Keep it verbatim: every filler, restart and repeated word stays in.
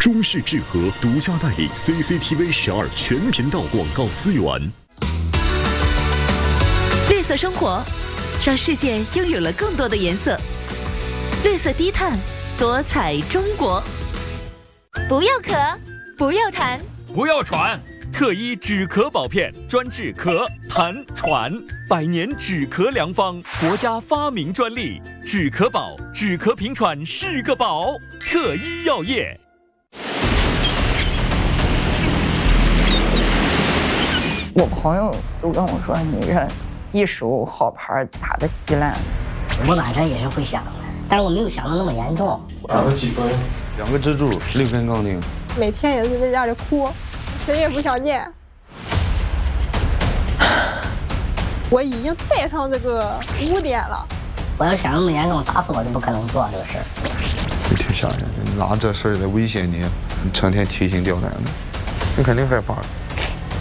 中视智和独家代理 C C T V 十二全频道广告资源。 绿色生活，让世界拥有了更多的颜色。绿色低碳，多彩中国。不要咳，不要痰， 不要喘。特医止咳宝片，专治咳、痰、喘，百年止咳良方，国家发明专利。止咳宝，止咳平喘是个宝。特医药业。 我朋友都跟我说，你这一手好牌打得稀烂。 我晚上也是会想的，但是我没有想到那么严重。 打了几分？ 两个支柱，六根钢钉。 每天也是在家里哭，谁也不想见。我已经带上这个污点了。 我要想那么严重，打死我都不可能做这个事儿。 就挺吓人的，拿这事儿来威胁你，你成天提心吊胆的，你肯定害怕。